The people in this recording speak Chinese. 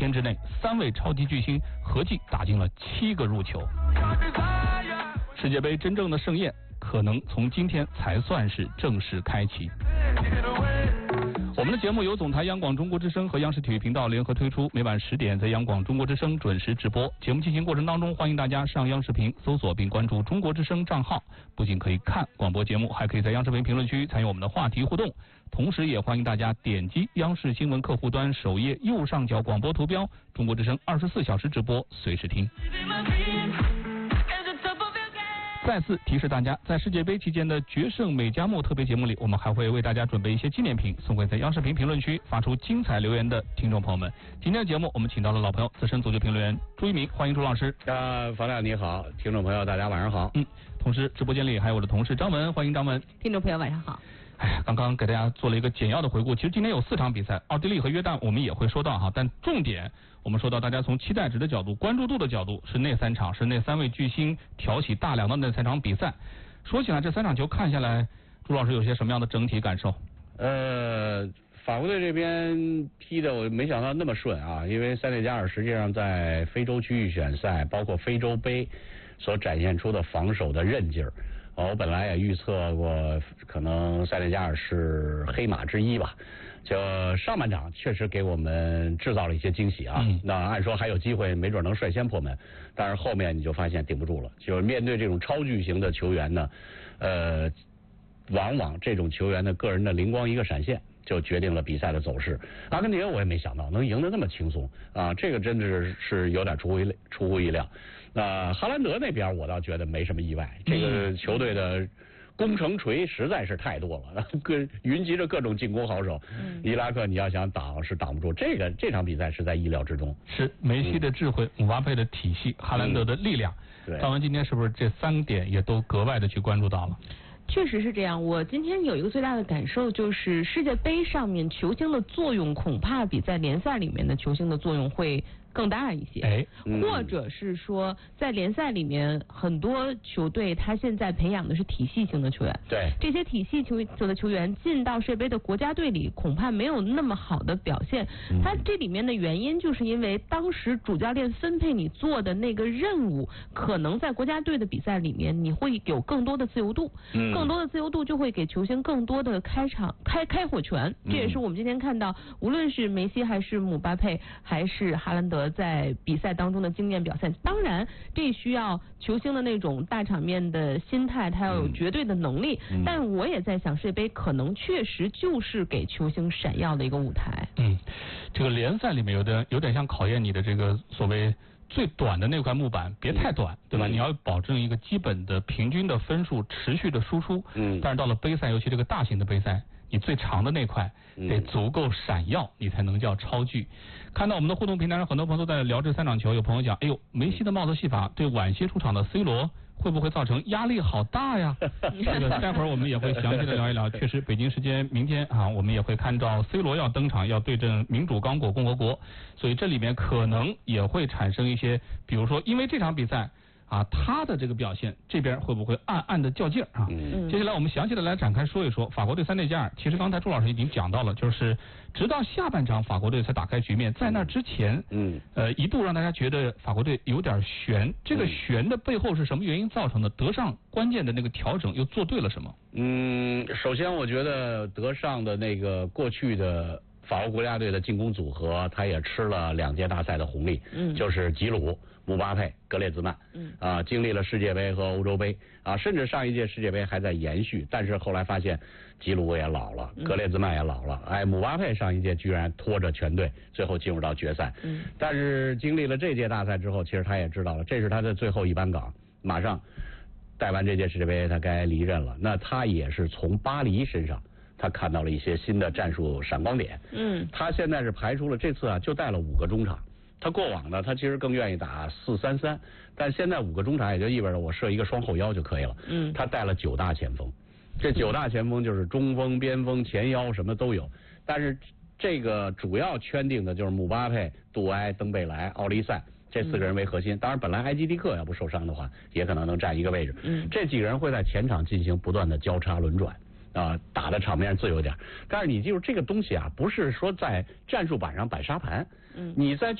天之内，3位超级巨星合计打进了7个入球。世界杯真正的盛宴可能从今天才算是正式开启。我们的节目由总台央广中国之声和央视体育频道联合推出，每晚10点在央广中国之声准时直播。节目进行过程当中，欢迎大家上央视频搜索并关注中国之声账号，不仅可以看广播节目，还可以在央视频评论区参与我们的话题互动。同时也欢迎大家点击央视新闻客户端首页右上角广播图标，中国之声24小时直播，随时听。再次提示大家，在世界杯期间的决胜美加墨特别节目里，我们还会为大家准备一些纪念品，送给在央视频评论区发出精彩留言的听众朋友们。今天的节目我们请到了老朋友资深足球评论员朱一鸣，欢迎朱老师。 房亮你好，听众朋友大家晚上好。 同时直播间里还有我的同事张文，欢迎张文。 听众朋友晚上好。 刚刚给大家做了一个简要的回顾，其实今天有4场比赛，奥地利和约旦我们也会说到哈，但重点我们说到大家从期待值的角度、关注度的角度是那3场，是那3位巨星挑起大梁的那3场比赛。说起来这3场球看下来，朱老师有些什么样的整体感受？ 法国队这边踢的我没想到那么顺啊，因为塞内加尔实际上在非洲区域选赛包括非洲杯所展现出的防守的韧劲儿。我本来也预测过，可能塞内加尔是黑马之一吧。就上半场确实给我们制造了一些惊喜啊。那按说还有机会，没准能率先破门，但是后面你就发现顶不住了。就是面对这种超巨型的球员呢，往往这种球员的个人的灵光一个闪现，就决定了比赛的走势。阿根廷我也没想到能赢得那么轻松啊，这个真的是有点出乎意料。哈兰德那边我倒觉得没什么意外，这个球队的攻城锤实在是太多了，云集着各种进攻好手。伊拉克你要想挡是挡不住，这场比赛是在意料之中。 是梅西的智慧，姆巴佩的体系，哈兰德的力量。张文今天是不是这3点也都格外的去关注到了？ 确实是这样，我今天有一个最大的感受，就是世界杯上面球星的作用恐怕比在联赛里面的球星的作用会更大一些，或者是说在联赛里面很多球队他现在培养的是体系型的球员， 对， 这些体系型的球员进到世界杯的国家队里恐怕没有那么好的表现。他这里面的原因就是因为当时主教练分配你做的那个任务，可能在国家队的比赛里面你会有更多的自由度，更多的自由度就会给球星更多的开火权。这也是我们今天看到无论是梅西还是姆巴佩还是哈兰德在比赛当中的经验表现。当然这需要球星的那种大场面的心态，他要有绝对的能力，但我也在想世界杯可能确实就是给球星闪耀的一个舞台。 这个联赛里面有点像考验你的这个所谓最短的那块木板，别太短，对吧？你要保证一个基本的平均的分数持续的输出。但是到了杯赛，尤其这个大型的杯赛，你最长的那块得足够闪耀，你才能叫超巨。看到我们的互动平台上，很多朋友都在聊这3场球，有朋友讲，哎呦，梅西的帽子戏法对晚些出场的 C 罗会不会造成压力好大呀？这个待会儿我们也会详细的聊一聊。确实，北京时间明天啊，我们也会看到 C 罗要登场，要对阵民主刚果共和国，所以这里面可能也会产生一些，比如说因为这场比赛啊，他的这个表现这边会不会暗暗的较劲啊？接下来我们详细的来展开说一说法国队塞内加尔。其实刚才朱老师已经讲到了，就是直到下半场法国队才打开局面，在那之前，一度让大家觉得法国队有点悬。这个悬的背后是什么原因造成的？德尚关键的那个调整又做对了什么？ 首先我觉得德尚的那个过去的法国国家队的进攻组合，他也吃了2届大赛的红利，就是吉鲁、姆巴佩、格列兹曼，经历了世界杯和欧洲杯啊，甚至上一届世界杯还在延续，但是后来发现吉鲁也老了，格列兹曼也老了，姆巴佩上一届居然拖着全队最后进入到决赛，但是经历了这届大赛之后，其实他也知道了这是他的最后一班岗，马上带完这届世界杯他该离任了，那他也是从巴黎身上他看到了一些新的战术闪光点。他现在是排出了这次啊就带了5个中场，他过往呢他其实更愿意打4-3-3，但现在5个中场也就意味着我设一个双后腰就可以了。他带了9大前锋，这9大前锋就是中锋、边锋、前腰什么都有，但是这个主要圈定的就是姆巴佩、杜埃、登贝莱、奥利塞这4个人为核心，当然本来埃基蒂克要不受伤的话也可能能占一个位置。这几个人会在前场进行不断的交叉轮转打的场面自由点，但是你记住这个东西啊，不是说在战术板上摆沙盘，你在